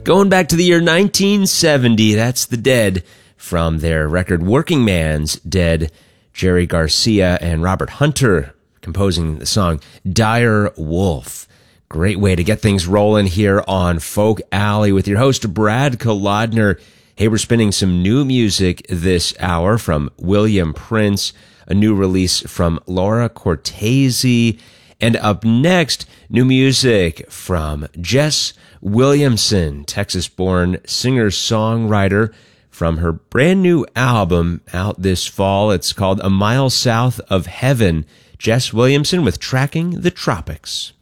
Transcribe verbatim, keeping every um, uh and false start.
Going back to the year nineteen seventy, that's The Dead from their record Working Man's Dead. Jerry Garcia and Robert Hunter composing the song Dire Wolf. Great way to get things rolling here on Folk Alley with your host Brad Kolodner. Hey, we're spinning some new music this hour from William Prince, a new release from Laura Cortese, and up next, new music from Jess Williamson, Texas-born singer-songwriter, from her brand new album out this fall. It's called A Mile South of Heaven. Jess Williamson with Tracking the Tropics.